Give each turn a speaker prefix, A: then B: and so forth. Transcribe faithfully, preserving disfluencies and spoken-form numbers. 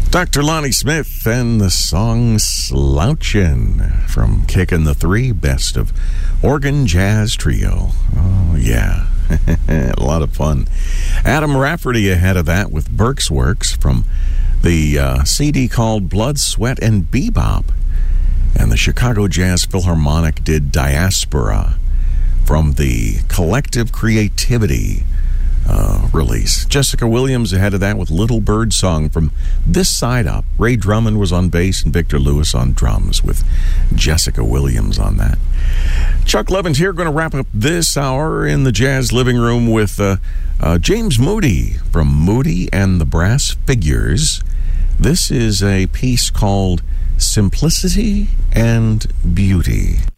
A: Doctor Lonnie Smith and the song Slouchin' from Kickin' the Three, best of organ jazz trio. Oh, yeah. A lot of fun. Adam Rafferty ahead of that with Burke's Works from the uh, C D called Blood, Sweat, and Bebop. And the Chicago Jazz Philharmonic did Diaspora from the Collective Creativity Uh, release. Jessica Williams ahead of that with Little Bird Song from This Side Up. Ray Drummond was on bass and Victor Lewis on drums with Jessica Williams on that. Chuck Levins here, going to wrap up this hour in the Jazz Living Room with uh, uh, James Moody from Moody and the Brass Figures. This is a piece called Simplicity and Beauty.